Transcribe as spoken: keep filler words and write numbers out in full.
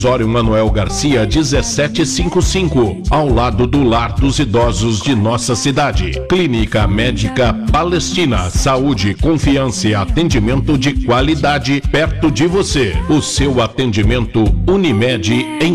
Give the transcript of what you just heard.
Osório Manuel Garcia, dezessete cinquenta e cinco, ao lado do Lar dos Idosos de nossa cidade. Clínica Médica Palestina, saúde, confiança e atendimento de qualidade perto de você. O seu atendimento Unimed em